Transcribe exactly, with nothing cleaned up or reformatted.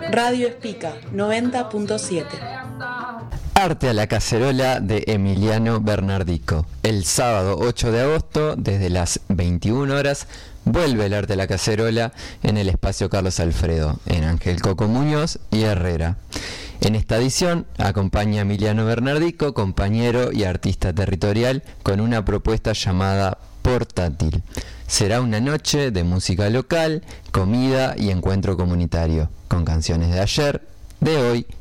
Radio Espica noventa punto siete. Arte a la cacerola de Emiliano Bernardico. El sábado ocho de agosto, desde las veintiuna horas, vuelve el Arte a la cacerola en el espacio Carlos Alfredo, en Ángel Coco Muñoz y Herrera. En esta edición acompaña a Emiliano Bernardico, compañero y artista territorial, con una propuesta llamada Portátil. Será una noche de música local, comida y encuentro comunitario, con canciones de ayer, de hoy